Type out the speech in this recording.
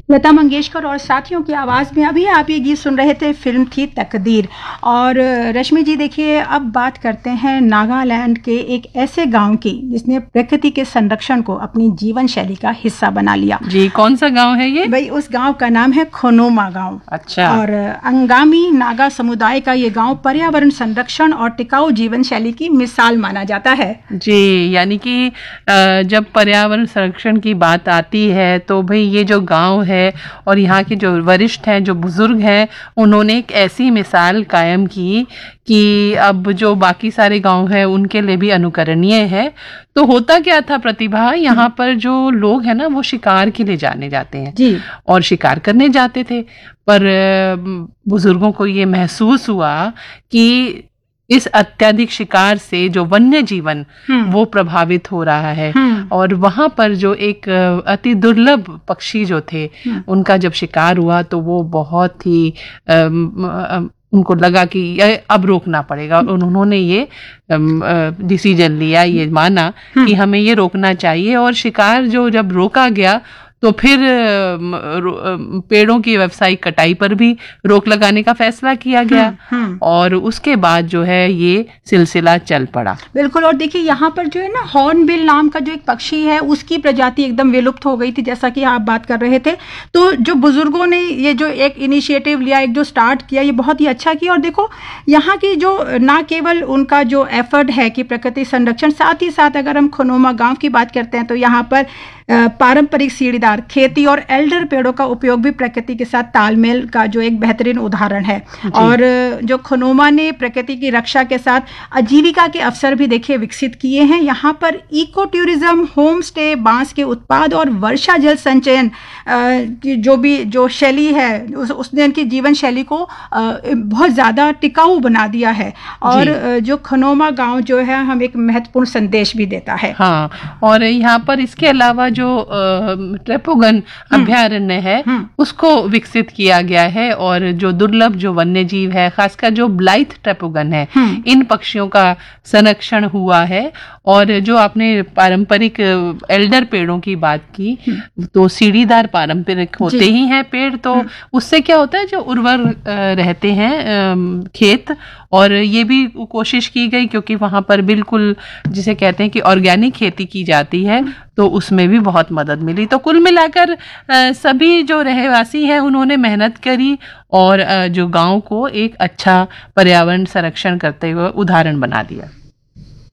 लता मंगेशकर और साथियों की आवाज़ में अभी आप ये गीत सुन रहे थे, फिल्म थी तकदीर। और रश्मि जी देखिए, अब बात करते हैं नागालैंड के एक ऐसे गांव की जिसने प्रकृति के संरक्षण को अपनी जीवन शैली का हिस्सा बना लिया। जी, कौन सा गांव है ये? भाई उस गांव का नाम है खोनोमा गांव। अच्छा। और अंगामी नागा समुदाय का ये गांव पर्यावरण संरक्षण और टिकाऊ जीवन शैली की मिसाल माना जाता है। जी, यानी कि जब पर्यावरण संरक्षण की बात आती है तो भाई ये जो गांव है और यहाँ के जो वरिष्ठ हैं, जो बुजुर्ग हैं, उन्होंने एक ऐसी मिसाल कायम की कि अब जो बाकी सारे गांव हैं उनके लिए भी अनुकरणीय है। तो होता क्या था प्रतिभा, यहाँ पर जो लोग हैं ना वो शिकार के लिए जाने जाते हैं जी। और शिकार करने जाते थे, पर बुजुर्गों को ये महसूस हुआ कि इस अत्यधिक शिकार से जो वन्य जीवन वो प्रभावित हो रहा है। और वहां पर जो एक अति दुर्लभ पक्षी जो थे उनका जब शिकार हुआ तो वो बहुत ही उनको लगा कि अब रोकना पड़ेगा। उन्होंने ये डिसीजन लिया, ये माना कि हमें ये रोकना चाहिए। और शिकार जो जब रोका गया तो फिर पेड़ों की व्यावसायिक कटाई पर भी रोक लगाने का फैसला किया गया। और उसके बाद जो है ये सिलसिला चल पड़ा। बिल्कुल। और देखिए यहाँ पर जो है ना, हॉर्नबिल नाम का जो एक पक्षी है उसकी प्रजाति एकदम विलुप्त हो गई थी, जैसा कि आप बात कर रहे थे। तो जो बुजुर्गों ने ये जो एक इनिशिएटिव लिया, एक जो स्टार्ट किया, ये बहुत ही अच्छा किया। और देखो यहाँ की जो ना केवल उनका जो एफर्ट है कि प्रकृति संरक्षण, साथ ही साथ अगर हम खोनोमा गाँव की बात करते हैं तो यहाँ पर पारंपरिक सीढ़ीदार खेती और एल्डर पेड़ों का उपयोग भी प्रकृति के साथ तालमेल का जो एक बेहतरीन उदाहरण है। और जो खोनोमा ने प्रकृति की रक्षा के साथ आजीविका के अवसर भी देखिए विकसित किए हैं। यहाँ पर इको टूरिज्म, होम स्टे, बांस के उत्पाद और वर्षा जल संचयन की जो शैली है उसने उनकी जीवन शैली को बहुत ज़्यादा टिकाऊ बना दिया है। और जो खोनोमा गाँव जो है हम एक महत्वपूर्ण संदेश भी देता है। हाँ, और यहाँ पर इसके अलावा जो ट्रैपोगन अभ्यारण्य है उसको विकसित किया गया है। और जो दुर्लभ जो वन्य जीव है, खासकर जो ब्लाइथ ट्रैपोगन है, इन पक्षियों का संरक्षण हुआ है। और जो आपने पारंपरिक एल्डर पेड़ों की बात की, तो सीढ़ीदार पारंपरिक होते ही हैं पेड़, तो उससे क्या होता है, जो उर्वर रहते हैं खेत। और ये भी कोशिश की गई क्योंकि वहाँ पर बिल्कुल जिसे कहते हैं कि ऑर्गेनिक खेती की जाती है, तो उसमें भी बहुत मदद मिली। तो कुल मिलाकर सभी जो रहवासी हैं उन्होंने मेहनत करी और जो गांव को एक अच्छा पर्यावरण संरक्षण करते हुए उदाहरण बना दिया।